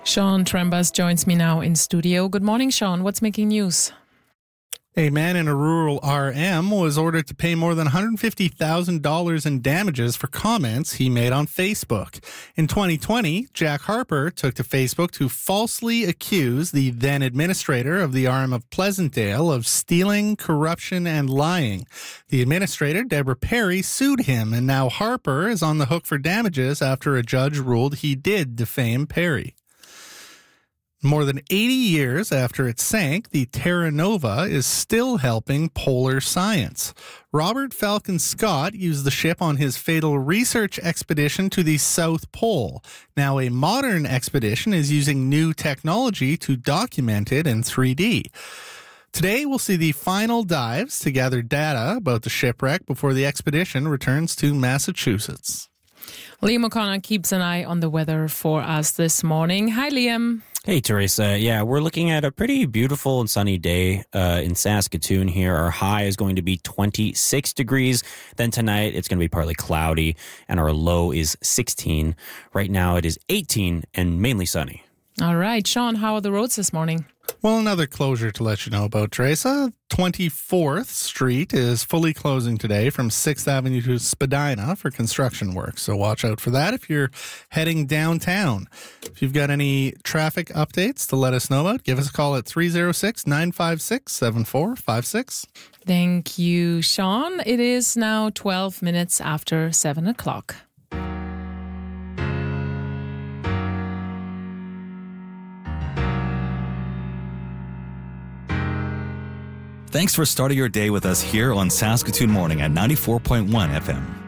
Sean Trembas joins me now in studio. Good morning, Sean. What's making news? A man in a rural RM was ordered to pay more than $150,000 in damages for comments he made on Facebook. In 2020, Jack Harper took to Facebook to falsely accuse the then administrator of the RM of Pleasantdale of stealing, corruption, and lying. The administrator, Deborah Perry, sued him, and now Harper is on the hook for damages after a judge ruled he did defame Perry. More than 80 years after it sank, the Terra Nova is still helping polar science. Robert Falcon Scott used the ship on his fatal research expedition to the South Pole. Now a modern expedition is using new technology to document it in 3D. Today, we'll see the final dives to gather data about the shipwreck before the expedition returns to Massachusetts. Liam O'Connor keeps an eye on the weather for us this morning. Hi, Liam. Hey, Teresa. Yeah, we're looking at a pretty beautiful and sunny day in Saskatoon here. Our high is going to be 26 degrees. Then tonight, it's going to be partly cloudy, and our low is 16. Right now, it is 18 and mainly sunny. All right. Sean, how are the roads this morning? Well, another closure to let you know about, Teresa. 24th Street is fully closing today from 6th Avenue to Spadina for construction work. So watch out for that if you're heading downtown. If you've got any traffic updates to let us know about, give us a call at 306-956-7456. Thank you, Sean. It is now 12 minutes after 7 o'clock. Thanks for starting your day with us here on Saskatoon Morning at 94.1 FM.